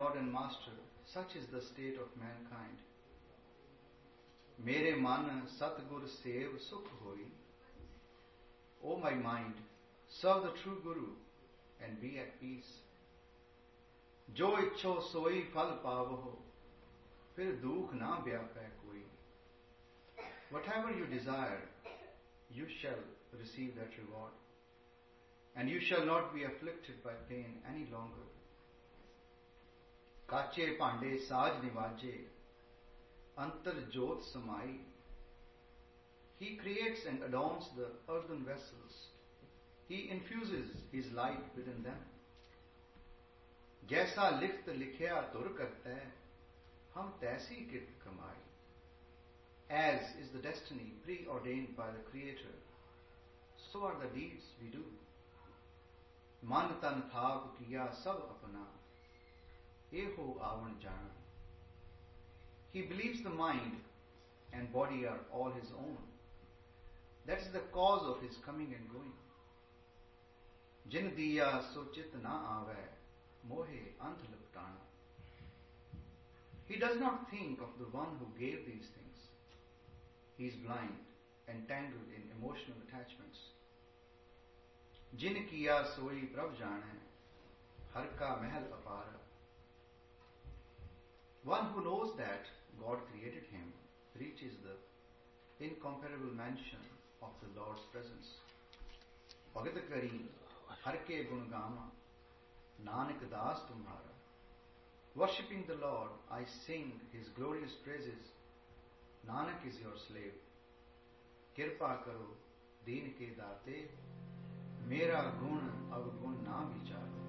Lord and Master, such is the state of mankind. Mere man Satgur sev sukh hoi. O my mind, serve the true Guru and be at peace. Jo ichho soi phal pavaho, fir dukh na vyapay koi. Whatever you desire, you shall receive that reward, and you shall not be afflicted by pain any longer. Kache pande saaj nivaje, antar jot samai. He creates and adorns the earthen vessels. He infuses his light within them. Jaisa likht likhya tur karta, hum taisi kirt kamai. As is the destiny preordained by the Creator, so are the deeds we do. Man tan thap kiya sab apna, eho avan jana. He believes the mind and body are all his own. That is the cause of his coming and going. Jin diya so chit na ave, mohe ant liptana. He does not think of the one who gave these things. He is blind, entangled in emotional attachments. Jin kiya soi prabh jane, har ka mahal apara. One who knows that God created him reaches the incomparable mansion of the Lord's presence. Bhagat kari, har ke gun gama, Nanak das tumhara. Worshipping the Lord, I sing his glorious praises. Nanak is your slave. Kirpa karo, deen ke daate, mera gun avgun na vicharo.